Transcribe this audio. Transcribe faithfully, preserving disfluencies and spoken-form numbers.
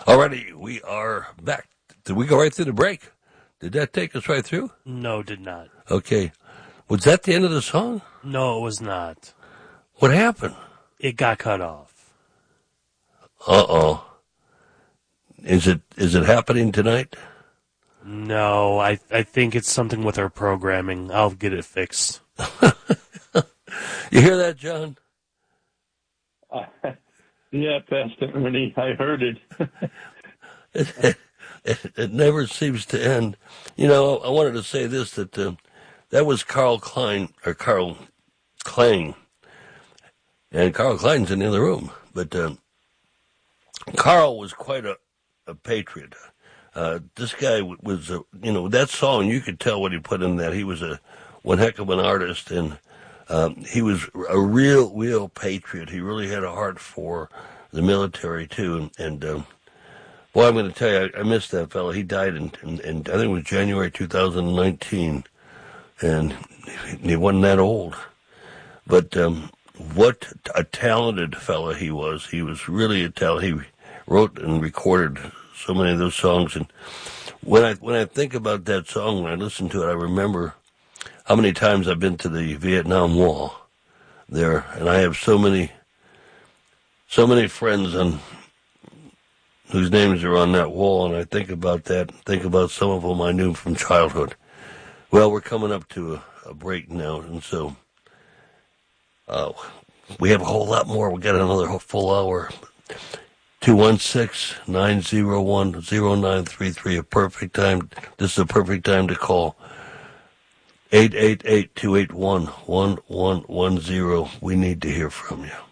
Alrighty, we are back. Did we go right through the break? Did that take us right through? No, did not. Okay. Was that the end of the song? No, it was not. What happened? It got cut off. Uh-oh. Is it is it happening tonight? No, I I think it's something with our programming. I'll get it fixed. You hear that, John? Uh, yeah, Pastor Ernie, I heard it. it, it. It never seems to end. You know, I wanted to say this, that uh, that was Carl Klein, or Carl Klang. And Carl Klein's in the other room. But uh, Carl was quite a, a patriot. Uh, this guy was, a, you know, that song, you could tell what he put in that. He was a one heck of an artist, and um, he was a real, real patriot. He really had a heart for the military, too. And, and um, boy, I'm going to tell you, I, I missed that fellow. He died in, in, in, I think it was January two thousand nineteen, and he wasn't that old. But um, what a talented fellow he was. He was really a talent. He wrote and recorded so many of those songs, and when I when I think about that song, when I listen to it, I remember how many times I've been to the Vietnam Wall there, and I have so many, so many friends on whose names are on that wall, and I think about that, and think about some of them I knew from childhood. Well, we're coming up to a, a break now, and so uh, we have a whole lot more. We got another full hour. two one six, nine zero one, zero nine three three, a perfect time. This is a perfect time to call. eight eight eight, two eight one, one one one zero. We need to hear from you.